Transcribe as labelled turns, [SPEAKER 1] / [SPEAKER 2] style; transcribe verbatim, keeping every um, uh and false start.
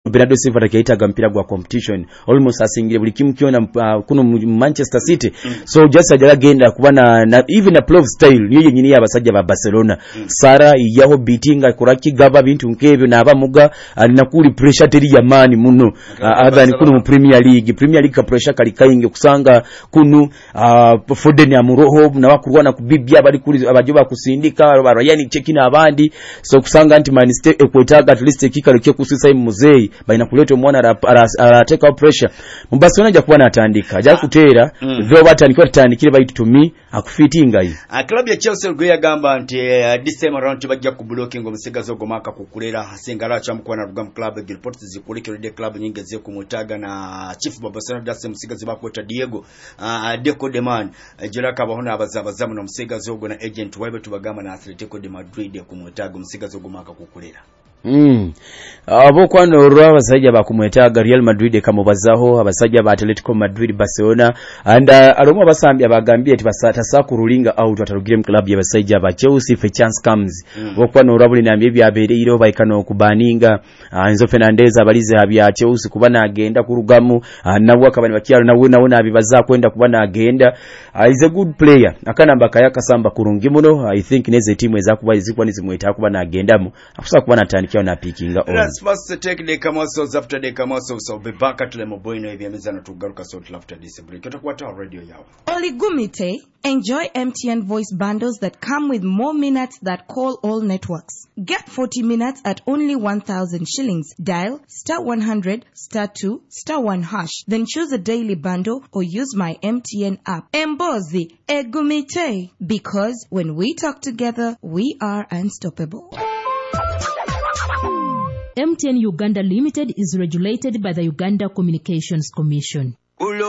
[SPEAKER 1] Bernardo Silva takiitaga mpira gwa competition almost asingire buli kimu kiona uh, kuno Manchester City mm. so just ajala genda kubana na even a play of style niyo yenyini abasajja ba Barcelona mm. Sara yaho beatinga kuraki gaba bintu nkebyo nabamuga alina kuli pressure teri ya mani muno uh, adani kuno mu Premier League Premier League ka pressure kali kainge kusanga kuno uh, Foden ya muroho na bakurwana kubibya bali kuli abajoba kusindika Ryan chekina abandi so kusanga anti Man City ekwetaga at least kikalo kyo kusisa Muzei baina kuleta omwana ara take out pressure mu Barcelona ja kuwana atandika aja kutera mm. vyo batandikira tutandikire bayitu to me akufitinga yi
[SPEAKER 2] a club ya Chelsea gwe yagamba nti uh, this time around bajja ku blocking omusigazo gomaka kukulera hasengala cha mukwana ruga mu club the reports zikulekere de club nyingi ze kumutaga na chief wa Barcelona dase musigazo bakweta Diego uh, Deco de Man uh, jira kabahona abazabazamu no musigazo go na agent wabe tubagamba na Atletico de Madrid kumutaga musigazo gomaka kukulera
[SPEAKER 1] Mm. Abo kwano rwa abasajja bakumwetaga Real Madrid kamubazaho abasajja ba Atletico Madrid Barcelona and uh, alomo basambi abagambye ati basata sakurulinga out atarugire mu club y'abasajja ba Chelsea if a chance comes mm. Bo kwano urabuli nambye byabere iro bayikano kubaninga uh, Enzo Fernandez abalize abya Chelsea kubana agenda kurugamu uh, nawo akabani bakyalo nawo nawo nabibaza kwenda kubana agenda uh, is a good player akanamba kayaka samba kurungi muno I think neze timu ezakuba izikwa nizimweta kubana agendamu akusa kubana tani kiona picking on.
[SPEAKER 2] Let's first take the commercials after the commercials. So be back at the mobile no vyameza na tugaruka sauti after this break. Tutakuwa ta radio yao.
[SPEAKER 3] Oligumite, enjoy M T N voice bundles that come with more minutes that call all networks. Get forty minutes at only one thousand shillings. Dial star one hundred star two star one hash. Then choose a daily bundle or use my M T N app. Embozi, Egumite, because when we talk together, we are unstoppable.
[SPEAKER 4] M T N Uganda Limited is regulated by the Uganda Communications Commission.